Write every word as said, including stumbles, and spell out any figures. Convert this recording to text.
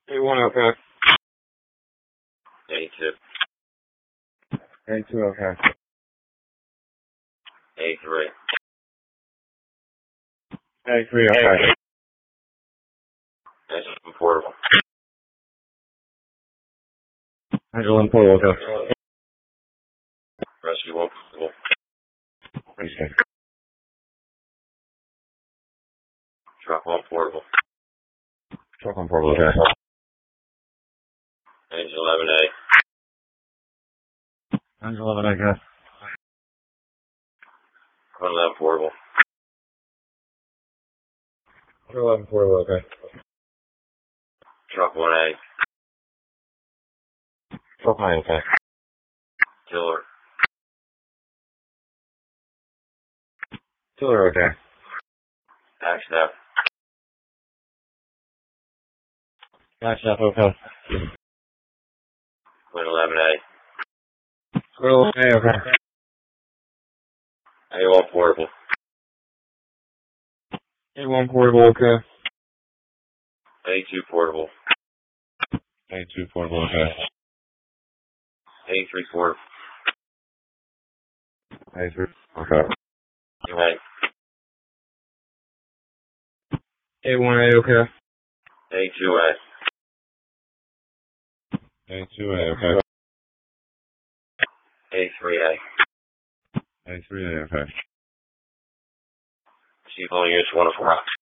A one, okay. A two. A two, okay. A three. A three, okay. A seven portable. Angel one portable, okay. Rescue one portable. Okay. Truck one portable. Truck one portable, okay. Angel eleven A. Angel eleven, okay. One eleven portable. Angel eleven portable, okay. Truck one A. Truck nine, okay. Tiller. Tiller, okay. Action F. Action F, okay. Twin eleven A. Squirrel, A, okay. A one portable. A one portable, okay. A two portable. A two portable, okay. A three portable. A three, okay. A one A one, A, okay. A two A. A two, A, okay. A three A. A three, A, okay. Chief only units one of four.